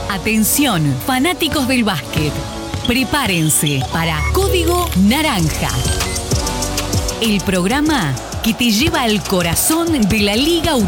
Atención, fanáticos del básquet. Prepárense para Código Naranja. El programa que te lleva al corazón de la Liga Uruguaya.